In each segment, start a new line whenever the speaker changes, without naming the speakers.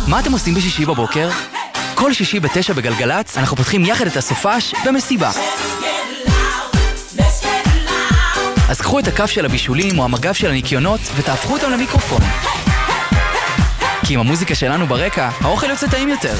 מה אתם עושים בשישי בבוקר? כל שישי ב9 בגלגלץ אנחנו פותחים יחד את הסופש במסיבה. אז קחו את הכף של הבישולים או המגב של הניקיונות ותהפכו אותם למיקרופון. כי עם המוזיקה שלנו ברקע, האוכל יוצא טעים יותר.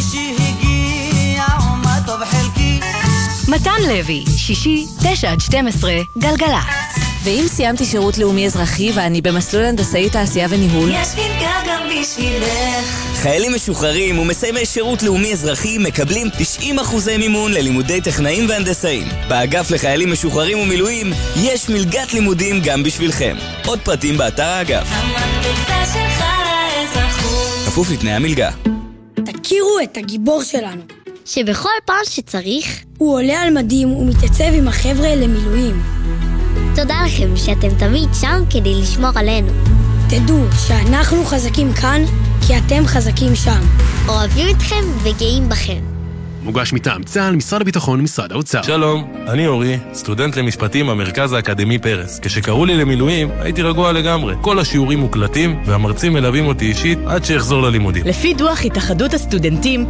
מתן לוי, שישי, 9-12, גלגלץ.
ואם סיימתי שירות לאומי אזרחי ואני במסלול הנדסאי תעשייה וניהול,
יש מלגה גם בשבילך.
חיילים משוחררים ומסיימי שירות לאומי אזרחי מקבלים 90% מימון ללימודי טכנאים והנדסאים. באגף לחיילים משוחררים ומילואים יש מלגת לימודים גם בשבילכם. עוד פרטים באתר האגף.
המקפצה שלך לאזרחות.
כפוף לתנאי המלגה.
תכירו את הגיבור שלנו,
שבכל פעם שצריך
הוא עולה על מדים ומתייצב עם החבר'ה למילואים.
תודה לכם שאתם תמיד שם כדי לשמור עלינו.
תדעו שאנחנו חזקים כאן כי אתם חזקים שם.
אוהבים אתכם וגאים בכם.
מוגש מטעם צה"ל, משרד הביטחון, משרד האוצר.
שלום, אני אורי, סטודנט למשפטים במרכז האקדמי פרס. כשקראו לי למילואים, הייתי רגוע לגמרי. כל השיעורים מוקלטים, והמרצים מלווים אותי אישית עד שאחזור ללימודים.
לפי דוח התאחדות הסטודנטים,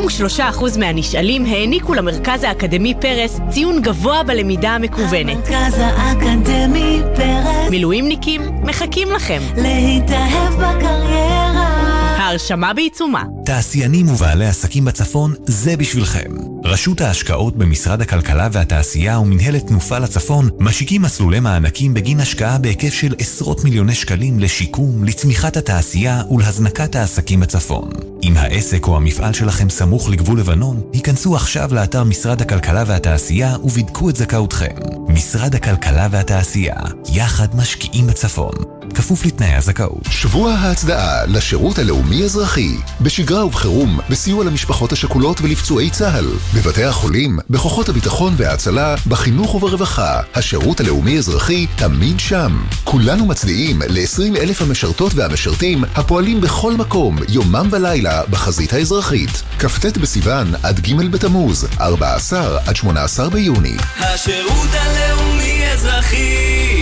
93% מהנשאלים העניקו למרכז האקדמי פרס ציון גבוה בלמידה המקוונת.
המרכז האקדמי פרס.
מילואימניקים מחכים לכם.
להתאהב בקריירה.
ההרשמה בעיצומה.
תעשיינים ובעלי עסקים בצפון, זה בשבילכם. רשות ההשקעות במשרד הכלכלה והתעשייה ומנהלת תנופה לצפון משיקים מסלולי מענקים בגין השקעה בהיקף של עשרות מיליוני שקלים לשיקום, לצמיחת התעשייה ולהזנקת העסקים בצפון. אם העסק או המפעל שלכם סמוך לגבול לבנון, היכנסו עכשיו לאתר משרד הכלכלה והתעשייה ובדקו את זכאותכם. משרד הכלכלה והתעשייה, יחד משקיעים בצפון. כפוף לתנאי הזכאות.
שבוע ההצדעה לשירות הלאומי אזרחי, בשגרה ובחירום, בסיוע למשפחות השכולות ולפצועי צה"ל, בבתי החולים, בכוחות הביטחון וההצלה, בחינוך וברווחה. השירות הלאומי אזרחי תמיד שם. כולנו מצדיעים ל-20,000 המשרתות והמשרתים הפועלים בכל מקום, יומם ולילה, בחזית האזרחית. כ"ט בסיוון עד ג' בתמוז, 14 עד 18 ביוני.
השירות הלאומי אזרחי,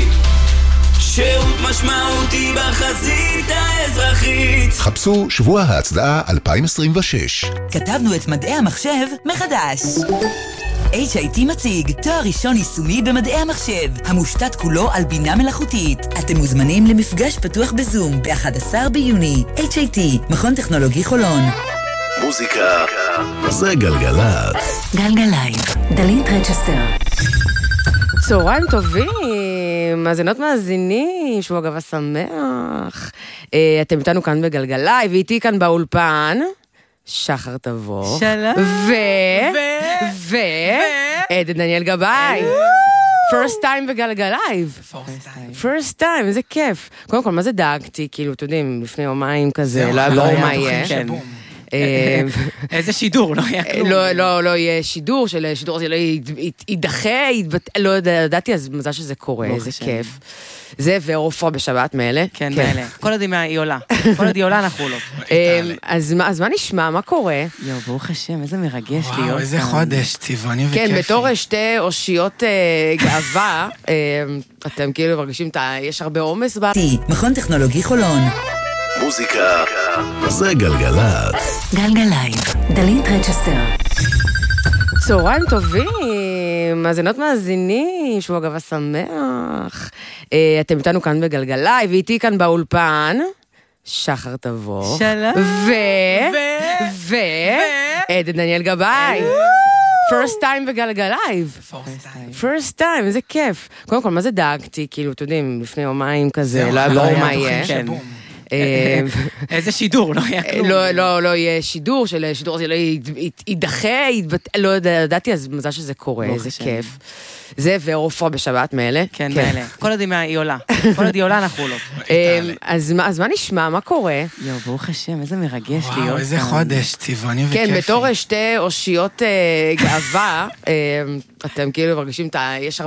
שירות משמעותי בחזית האזרחית.
חפשו שבוע ההצדעה 2026.
כתבנו את מדעי המחשב מחדש. HIT מציג תואר ראשון יישומי במדעי המחשב, המושתת כולו על בינה מלאכותית. אתם מוזמנים למפגש פתוח בזום ב-11 ביוני. HIT, מכון טכנולוגי חולון.
מוזיקה זה גלגלץ.
גלגלייב, דלית רצ'סטר.
צהריים טובים, מאזינות מאזינים, שבוע גבה שמח. אתם איתנו כאן בגלגלייב, ואיתי כאן באולפן, שחר תבוך.
שלום.
דניאל גבאי. first time בגלגלייב. first time, איזה כיף. קודם כל, מה זה דאגתי? כאילו, אתם יודעים, לפני יומיים כזה, לא ברור מה יהיה.
איזה שידור, לא היה כלום.
לא יהיה שידור, שידור הזה לא יידחה, לא ידעתי, אז מזל שזה קורה, איזה כיף. זה ועופרה בשבת מאלה.
כן, מאלה. כל עוד היא עולה. כל עוד היא עולה, אנחנו עולות.
אז מה נשמע? מה קורה?
יו, ברוך השם, איזה מרגש להיות.
וואו, איזה חודש, צבעוני וכיפי.
כן, בתור שתי אושיות גאווה, אתם כאילו מרגישים, יש הרבה עומס בה.
מכון טכנולוגי חולון.
מוזיקה זה גלגלץ.
גלגלייב, דלית רצ'סטר.
צהריים טובים, מאזינות מאזינים, שבוע גבה שמח. אתם איתנו כאן בגלגלייב, ואיתי כאן באולפן, שחר תבוך.
שלום.
דניאל גבאי. first time בגלגלייב. first time, איזה כיף. קודם כל, מה זה דאגתי? כאילו, אתם יודעים, לפני יומיים כזה, לא ברור מה יהיה.
איזה שידור, לא היה כלום.
לא יהיה שידור, שידור הזה לא יידחה, לא ידעתי, אז מזל שזה קורה, איזה כיף. זה ועופרה בשבת מאלה.
כן, מאלה. כל עוד היא עולה. כל עוד היא עולה, אנחנו עולות.
אז מה נשמע? מה קורה?
יו, ברוך השם, איזה מרגש להיות.
וואו, איזה חודש, צבעוני וכיפי.
כן, בתור שתי אושיות גאווה, אתם כאילו מרגישים, יש הרבה